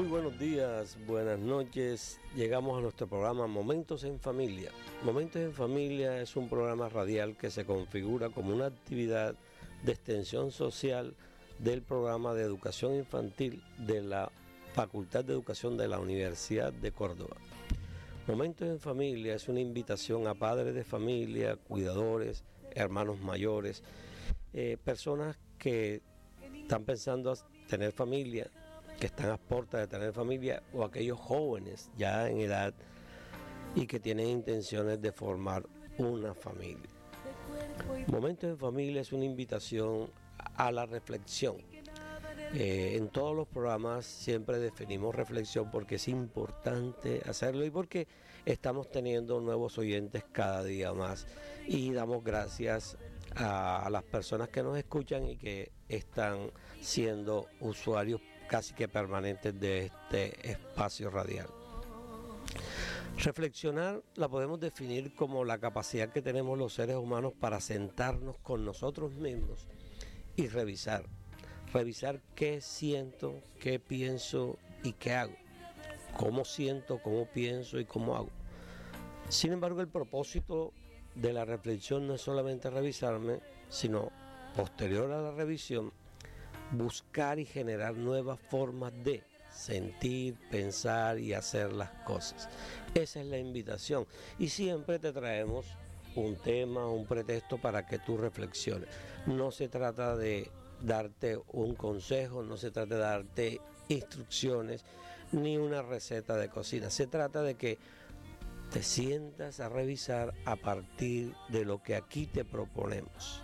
buenos días, buenas noches. Llegamos a nuestro programa Momentos en Familia. Momentos en Familia es un programa radial que se configura como una actividad de extensión social del programa de educación infantil de la Facultad de Educación de la Universidad de Córdoba. Momentos en Familia es una invitación a padres de familia, cuidadores, hermanos mayores, personas que están pensando tener familia, que están a puertas de tener familia, o aquellos jóvenes ya en edad y que tienen intenciones de formar una familia. Momentos en Familia es una invitación a la reflexión. En todos los programas siempre definimos reflexión porque es importante hacerlo y porque estamos teniendo nuevos oyentes cada día más, y damos gracias a las personas que nos escuchan y que están siendo usuarios casi que permanentes de este espacio radial. Reflexionar la podemos definir como la capacidad que tenemos los seres humanos para sentarnos con nosotros mismos y revisar qué siento, qué pienso y qué hago, cómo siento, cómo pienso y cómo hago. Sin embargo, el propósito de la reflexión no es solamente revisarme, sino posterior a la revisión, buscar y generar nuevas formas de sentir, pensar y hacer las cosas. Esa es la invitación, y siempre te traemos un tema, un pretexto para que tú reflexiones. No se trata de darte un consejo, no se trata de darte instrucciones ni una receta de cocina. Se trata de que te sientas a revisar a partir de lo que aquí te proponemos.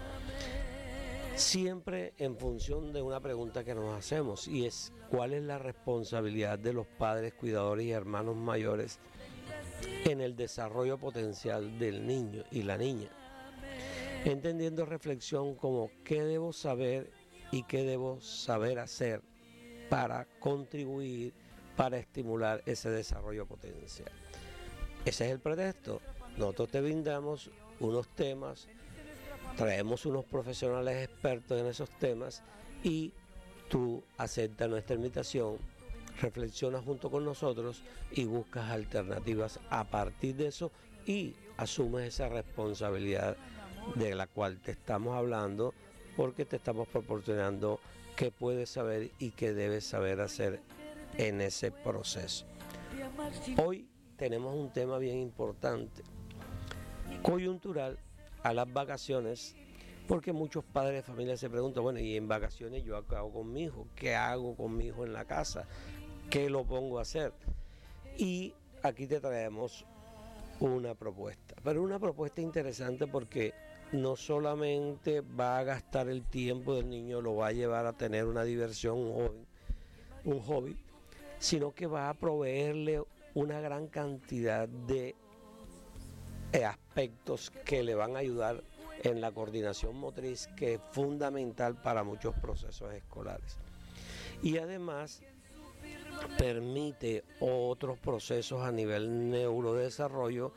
Siempre en función de una pregunta que nos hacemos, y es: ¿cuál es la responsabilidad de los padres, cuidadores y hermanos mayores en el desarrollo potencial del niño y la niña? Entendiendo reflexión como qué debo saber y qué debo saber hacer para contribuir, para estimular ese desarrollo potencial. Ese es el pretexto. Nosotros te brindamos unos temas, traemos unos profesionales expertos en esos temas y tú aceptas nuestra invitación, reflexionas junto con nosotros y buscas alternativas a partir de eso y asumes esa responsabilidad de la cual te estamos hablando, porque te estamos proporcionando qué puedes saber y qué debes saber hacer en ese proceso. Hoy tenemos un tema bien importante, coyuntural a las vacaciones, porque muchos padres de familia se preguntan: bueno, y en vacaciones yo qué hago con mi hijo, qué hago con mi hijo en la casa, qué lo pongo a hacer. Y aquí te traemos una propuesta, pero una propuesta interesante, porque no solamente va a gastar el tiempo del niño, lo va a llevar a tener una diversión, un hobby, sino que va a proveerle una gran cantidad de aspectos que le van a ayudar en la coordinación motriz, que es fundamental para muchos procesos escolares. Y además permite otros procesos a nivel neurodesarrollo,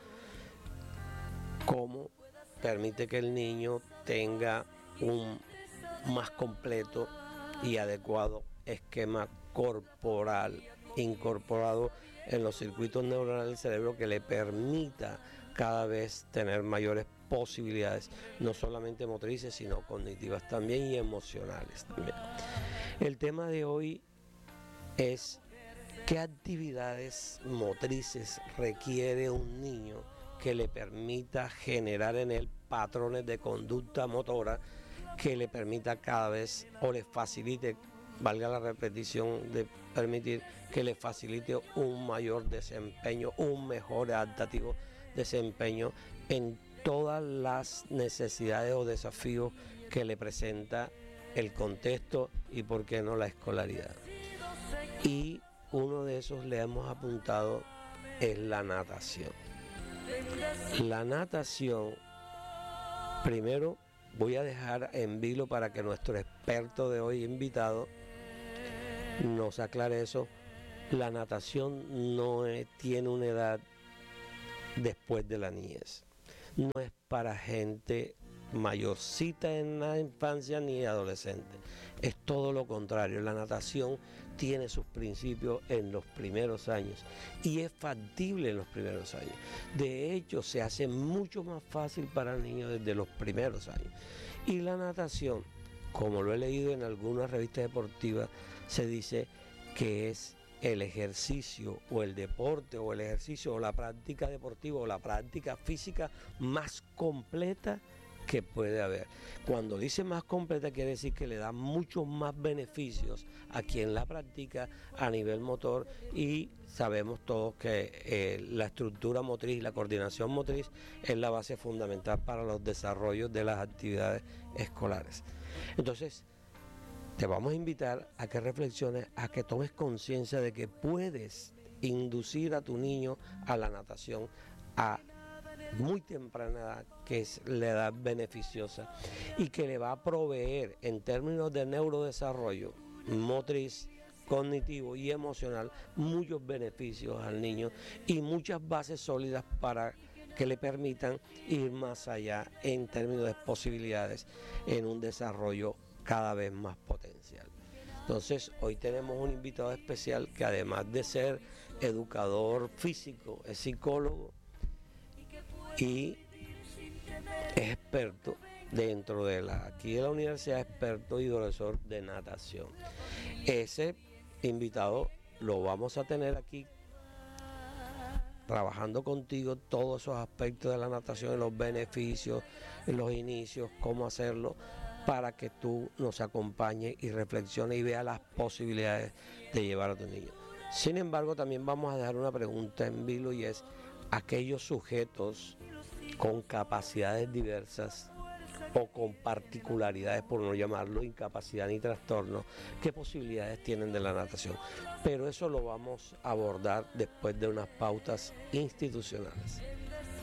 como permite que el niño tenga un más completo y adecuado esquema corporal incorporado en los circuitos neuronales del cerebro, que le permita cada vez tener mayores posibilidades, no solamente motrices, sino cognitivas también, y emocionales también. El tema de hoy es: ¿qué actividades motrices requiere un niño que le permita generar en él patrones de conducta motora que le permita cada vez, o le facilite, valga la repetición de permitir, que le facilite un mayor desempeño, un mejor adaptativo desempeño en todas las necesidades o desafíos que le presenta el contexto y, por qué no, la escolaridad? Y uno de esos le hemos apuntado es la natación. La natación, primero voy a dejar en vilo para que nuestro experto de hoy invitado nos aclare eso. La natación no tiene una edad después de la niñez. No es para gente mayorcita en la infancia ni adolescente. Es todo lo contrario. La natación tiene sus principios en los primeros años y es factible en los primeros años. De hecho, se hace mucho más fácil para el niño desde los primeros años. Y la natación, como lo he leído en algunas revistas deportivas, se dice que es el ejercicio o el deporte o el ejercicio o la práctica deportiva o la práctica física más completa que puede haber. Cuando dice más completa quiere decir que le da muchos más beneficios a quien la practica a nivel motor, y sabemos todos que la estructura motriz, la coordinación motriz es la base fundamental para los desarrollos de las actividades escolares. Entonces, te vamos a invitar a que reflexiones, a que tomes conciencia de que puedes inducir a tu niño a la natación a muy temprana edad, que es la edad beneficiosa y que le va a proveer en términos de neurodesarrollo motriz, cognitivo y emocional muchos beneficios al niño y muchas bases sólidas para que le permitan ir más allá en términos de posibilidades en un desarrollo cada vez más potencial. Entonces, hoy tenemos un invitado especial que, además de ser educador físico, es psicólogo y es experto dentro de aquí de la universidad, experto y profesor de natación. Ese invitado lo vamos a tener aquí trabajando contigo todos esos aspectos de la natación, los beneficios, los inicios, cómo hacerlo, para que tú nos acompañes y reflexiones y veas las posibilidades de llevar a tu niño. Sin embargo, también vamos a dejar una pregunta en vilo, y es: aquellos sujetos con capacidades diversas o con particularidades, por no llamarlo incapacidad ni trastorno, ¿qué posibilidades tienen de la natación? Pero eso lo vamos a abordar después de unas pautas institucionales.